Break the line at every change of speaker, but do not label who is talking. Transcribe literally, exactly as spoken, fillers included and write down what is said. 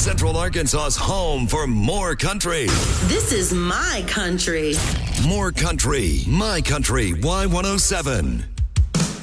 Central Arkansas's home for more country.
This is my country.
More country, my country, Y one oh seven.